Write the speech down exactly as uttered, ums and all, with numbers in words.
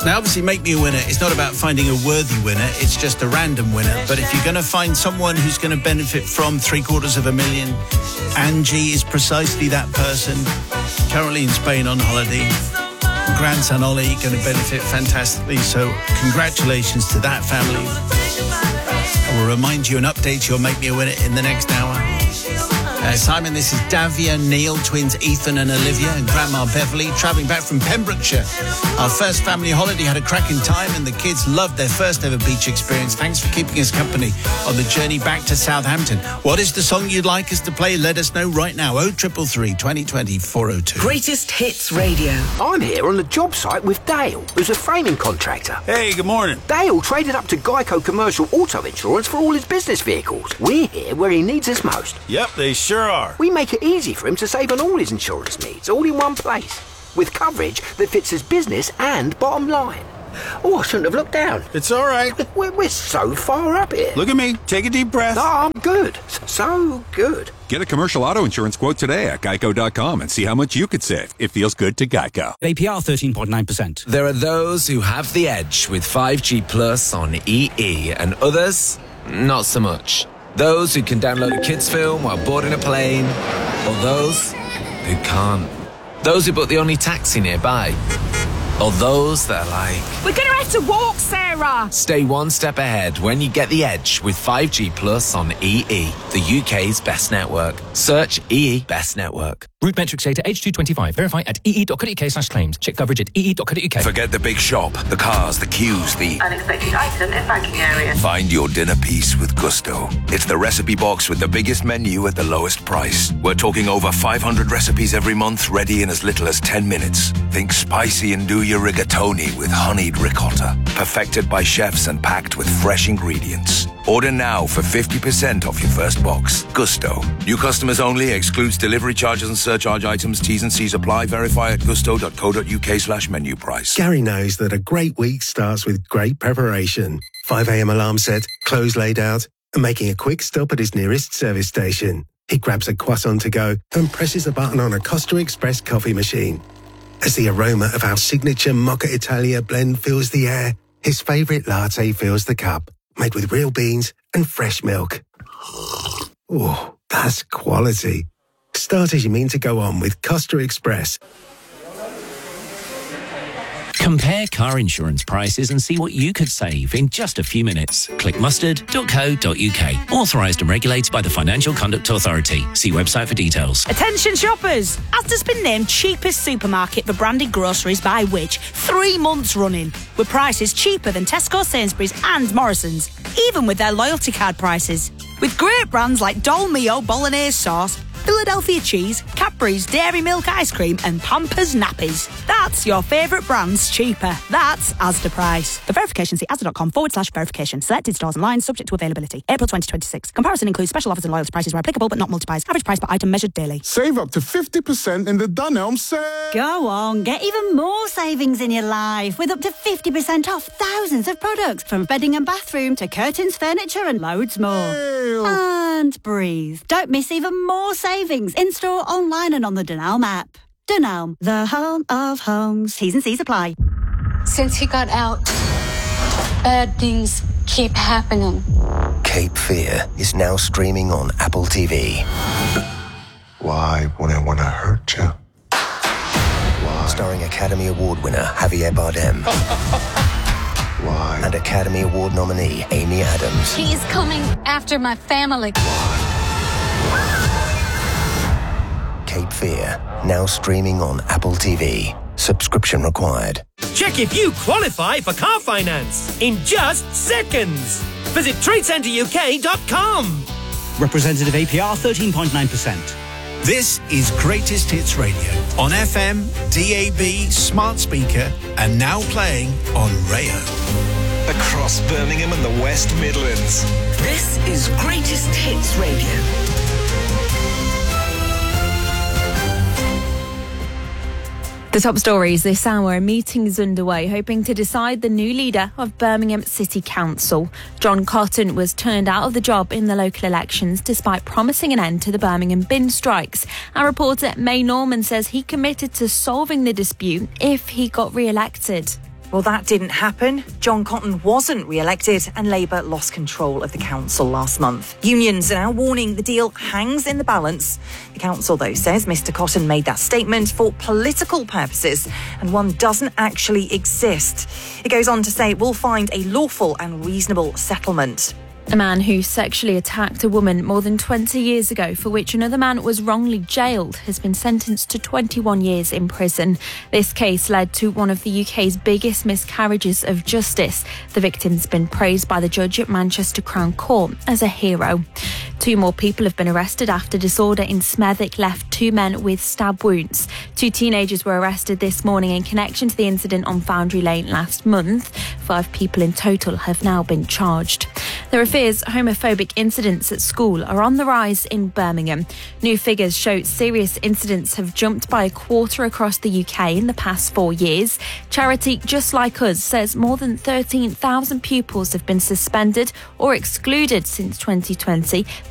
Now, obviously, Make Me a Winner, it's not about finding a worthy winner, it's just a random winner. But if you're going to find someone who's going to benefit from three quarters of a million, Angie is precisely that person, currently in Spain on holiday. Grandson Ollie going to benefit fantastically, so congratulations to that family. I will remind you and update you on Make Me a Winner in the next hour. Uh, Simon, this is Davia, Neil, twins Ethan and Olivia, and Grandma Beverly, travelling back from Pembrokeshire. Our first family holiday had a cracking time, and the kids loved their first ever beach experience. Thanks for keeping us company on the journey back to Southampton. What is the song you'd like us to play? Let us know right now. oh three three three, twenty twenty, four oh two. Greatest Hits Radio. I'm here on the job site with Dale, who's a framing contractor. Hey, good morning. Dale traded up to Geico Commercial Auto Insurance for all his business vehicles. We're here where he needs us most. Yep, they sure are. We make it easy for him to save on all his insurance needs, all in one place, with coverage that fits his business and bottom line. Oh, I shouldn't have looked down. It's all right. We're, we're so far up here. Look at me. Take a deep breath. No, I'm good. So good. Get a commercial auto insurance quote today at geico dot com and see how much you could save. It feels good to Geico. A P R thirteen point nine percent. There are those who have the edge with five G Plus on E E, and others, not so much. Those who can download a kids' film while boarding a plane, or those who can't. Those who book the only taxi nearby, or those that are like, we're going to have to walk, Sarah. Stay one step ahead when you get the edge with five G Plus on E E, the U K's best network. Search E E Best Network. Route metrics data H two twenty-five. Verify at ee.co.uk slash claims. Check coverage at ee.co.uk. Forget the big shop, the cars, the queues, the unexpected item in banking area. Find your dinner piece with Gusto. It's the recipe box with the biggest menu at the lowest price. We're talking over five hundred recipes every month, ready in as little as ten minutes. Think spicy and do your rigatoni with honeyed ricotta. Perfected by chefs and packed with fresh ingredients. Order now for fifty percent off your first box. Gusto. New customers only. Excludes delivery charges and surcharge items. T's and C's apply. Verify at gusto.co.uk slash menu price. Gary knows that a great week starts with great preparation. five a.m. alarm set, clothes laid out, and making a quick stop at his nearest service station. He grabs a croissant to go and presses a button on a Costa Express coffee machine. As the aroma of our signature Mocha Italia blend fills the air, his favourite latte fills the cup, made with real beans and fresh milk. Oh, that's quality. Start as you mean to go on with Costa Express. Compare car insurance prices and see what you could save in just a few minutes. Click mustard dot co dot uk. Authorised and regulated by the Financial Conduct Authority. See website for details. Attention shoppers! Asda's been named cheapest supermarket for branded groceries by Which three months running, with prices cheaper than Tesco, Sainsbury's and Morrison's, even with their loyalty card prices. With great brands like Dolmio Bolognese sauce, Philadelphia cheese, Cadbury's Dairy Milk ice cream and Pampers nappies. That's your favourite brands cheaper. That's Asda price. For verification, see asda.com forward slash verification. Selected stores and lines subject to availability. April twenty twenty-six. Comparison includes special offers and loyalty prices where applicable but not multiplies. Average price per item measured daily. Save up to fifty percent in the Dunelm sale. Go on, get even more savings in your life with up to fifty percent off thousands of products from bedding and bathroom to curtains, furniture and loads more. Ew. And breathe. Don't miss even more savings. Savings in-store, online and on the Dunelm app. Dunelm, the home of homes. T's and C's apply. Since he got out, bad things keep happening. Cape Fear is now streaming on Apple T V. Why would I want to hurt you? Why? Starring Academy Award winner Javier Bardem. Why? And Academy Award nominee Amy Adams. He is coming after my family. Cape Fear, now streaming on Apple T V. Subscription required. Check if you qualify for car finance in just seconds. Visit trade centre U K dot com. Representative A P R thirteen point nine percent. This is Greatest Hits Radio on F M, D A B, smart speaker, and now playing on Rayo. Across Birmingham and the West Midlands. This is Greatest Hits Radio. The top stories this hour. A meeting is underway hoping to decide the new leader of Birmingham City Council. John Cotton was turned out of the job in the local elections despite promising an end to the Birmingham bin strikes. Our reporter May Norman says he committed to solving the dispute if he got re-elected. Well, that didn't happen. John Cotton wasn't re-elected and Labour lost control of the council last month. Unions are now warning the deal hangs in the balance. The council, though, says Mr Cotton made that statement for political purposes and one doesn't actually exist. It goes on to say it will find a lawful and reasonable settlement. A man who sexually attacked a woman more than twenty years ago, for which another man was wrongly jailed, has been sentenced to twenty-one years in prison. This case led to one of the U K's biggest miscarriages of justice. The victim's been praised by the judge at Manchester Crown Court as a hero. Two more people have been arrested after disorder in Smethwick left two men with stab wounds. Two teenagers were arrested this morning in connection to the incident on Foundry Lane last month. Five people in total have now been charged. There are fears homophobic incidents at school are on the rise in Birmingham. New figures show serious incidents have jumped by a quarter across the U K in the past four years. Charity Just Like Us says more than thirteen thousand pupils have been suspended or excluded since twenty twenty